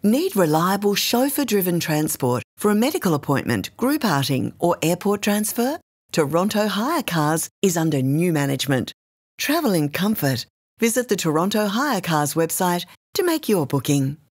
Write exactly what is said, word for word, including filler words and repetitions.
Need reliable chauffeur-driven transport for a medical appointment, group outing or airport transfer? Toronto Hire Cars is under new management. Travel in comfort. Visit the Toronto Hire Cars website to make your booking.